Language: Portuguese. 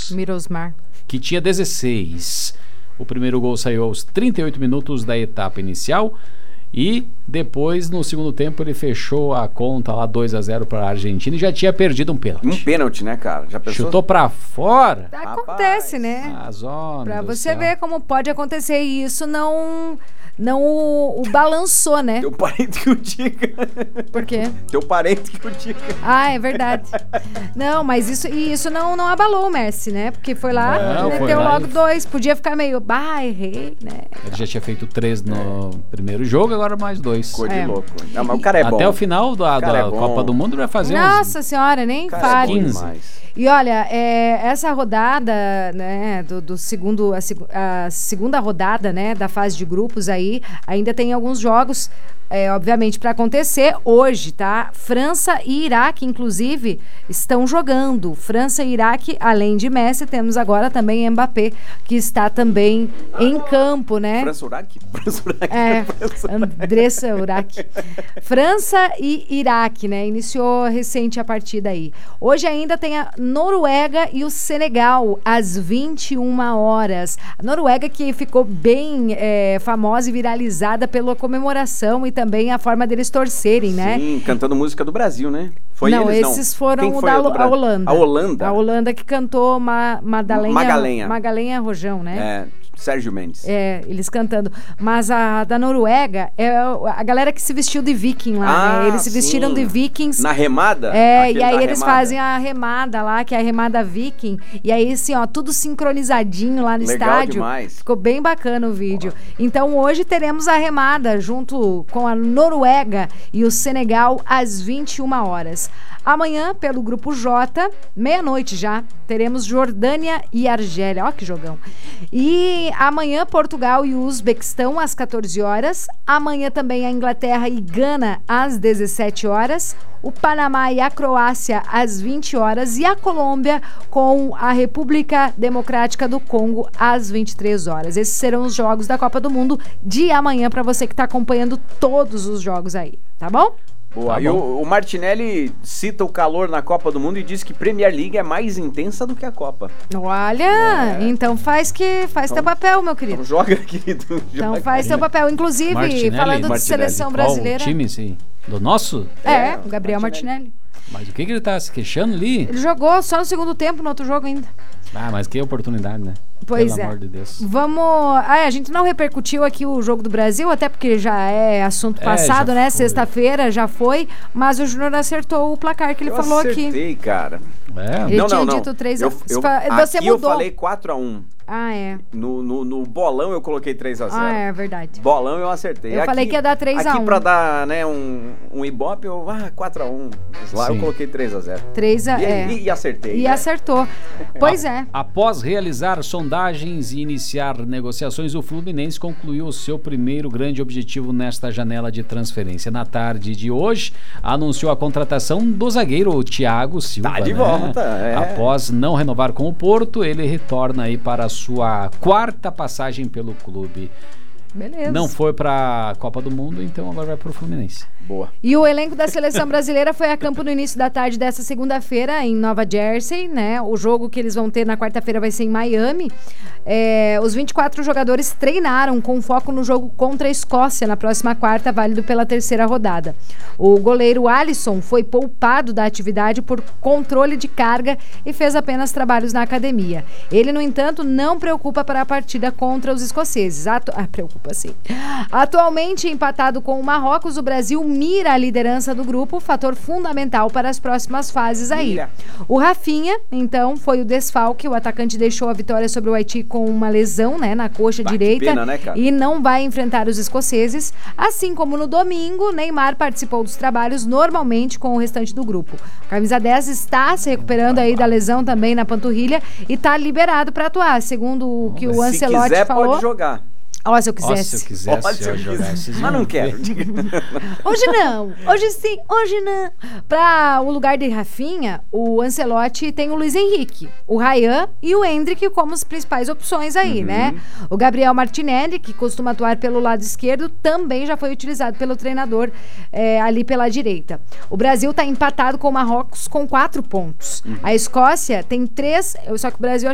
Mirosmar. Que tinha 16. O primeiro gol saiu aos 38 minutos da etapa inicial. E depois, no segundo tempo, ele fechou a conta lá 2-0 para a Argentina e já tinha perdido um pênalti. Um pênalti, né, cara? Já pensou? Chutou para fora. Acontece, né? Pra você ver como pode acontecer. E isso não o balançou, né? Teu parente que o diga. Por quê? Teu parente que o diga. Ah, é verdade. Não, mas isso não abalou o Messi, né? Porque foi lá, meteu logo 2. Podia ficar meio, errei, né? Ele já tinha feito 3 no primeiro jogo, agora mais 2. Ficou de louco. Não, mas o cara é bom. Até o final da Copa do Mundo vai fazer Nossa senhora, nem fale. 15. E olha, essa rodada, né, do segundo, a segunda rodada, né, da fase de grupos aí, ainda tem alguns jogos, obviamente, para acontecer hoje, tá? França e Iraque, inclusive, estão jogando. França e Iraque, além de Messi, temos agora também Mbappé, que está também em campo, né? França Uraque? Andressa Uraque. França e Iraque, né? Iniciou recente a partida aí. Hoje ainda tem a Noruega e o Senegal, às 21 horas. A Noruega que ficou bem famosa e viralizada pela comemoração e também a forma deles torcerem, né? Sim, cantando música do Brasil, né? Esses foram a Holanda. A Holanda? A Holanda que cantou Magalhães Rojão, né? Sérgio Mendes. Eles cantando. Mas a da Noruega é a galera que se vestiu de viking lá, né? Eles se vestiram de vikings. Na remada? E aí eles fazem a remada lá, que é a remada viking. E aí, assim, ó, tudo sincronizadinho lá no estádio. Demais. Ficou bem bacana o vídeo. Então, hoje teremos a remada junto com a Noruega e o Senegal às 21 horas. Amanhã, pelo grupo J, meia-noite já, teremos Jordânia e Argélia. Ó que jogão. E amanhã, Portugal e Uzbequistão às 14 horas. Amanhã também a Inglaterra e Gana às 17 horas. O Panamá e a Croácia às 20 horas. E a Colômbia com a República Democrática do Congo às 23 horas. Esses serão os jogos da Copa do Mundo de amanhã para você que está acompanhando todos os jogos aí, tá bom? Boa. E o Martinelli cita o calor na Copa do Mundo e diz que Premier League é mais intensa do que a Copa. Olha, então faz teu papel, meu querido. Então joga, querido. Então faz teu papel. Inclusive, falando de seleção brasileira. Qual o time, sim? Do nosso? O Gabriel Martinelli. Mas o que ele tá se queixando ali? Ele jogou só no segundo tempo, no outro jogo ainda. Mas que oportunidade, né? Pois Pelo amor de Deus. Vamos... a gente não repercutiu aqui o jogo do Brasil, até porque já é assunto passado, né? Sexta-feira já foi, mas o Júnior acertou o placar que ele falou aqui. Eu acertei, cara. Ele tinha dito 3-1. Você aqui mudou. Eu falei 4-1. No bolão eu coloquei 3-0. É verdade. Bolão eu acertei. Eu falei que ia dar 3-1. Aqui pra dar, né, um ibope, 4-1. Lá eu coloquei 3-0. E acertei. E acertou. Pois Após realizar sondagens e iniciar negociações, o Fluminense concluiu o seu primeiro grande objetivo nesta janela de transferência. Na tarde de hoje, anunciou a contratação do zagueiro Thiago Silva. Tá de volta. Após não renovar com o Porto, ele retorna aí para a sua quarta passagem pelo clube. Beleza. Não foi para a Copa do Mundo, então agora vai para o Fluminense. Boa. E o elenco da seleção brasileira foi a campo no início da tarde dessa segunda-feira em Nova Jersey, né? O jogo que eles vão ter na quarta-feira vai ser em Miami. Os 24 jogadores treinaram com foco no jogo contra a Escócia na próxima quarta, válido pela terceira rodada. O goleiro Alisson foi poupado da atividade por controle de carga e fez apenas trabalhos na academia. Ele, no entanto, não preocupa para a partida contra os escoceses. Preocupa sim. Atualmente empatado com o Marrocos, o Brasil mira a liderança do grupo, fator fundamental para as próximas fases aí. O Rafinha, então, foi o desfalque. O atacante deixou a vitória sobre o Haiti com uma lesão, né, na coxa direita, pena, né, cara? E não vai enfrentar os escoceses. Assim como no domingo, Neymar participou dos trabalhos normalmente com o restante do grupo. A camisa 10 está se recuperando aí da lesão também na panturrilha e está liberado para atuar, segundo o que o Ancelotti se quiser, falou. Pode jogar. Se eu quisesse. Eu jogasse. Mas não quero. Hoje não. Hoje sim. Hoje não. Para o lugar de Rafinha, o Ancelotti tem o Luiz Henrique, o Ryan e o Endrick como as principais opções aí, né? O Gabriel Martinelli, que costuma atuar pelo lado esquerdo, também já foi utilizado pelo treinador ali pela direita. O Brasil está empatado com o Marrocos com 4 pontos. A Escócia tem 3, só que o Brasil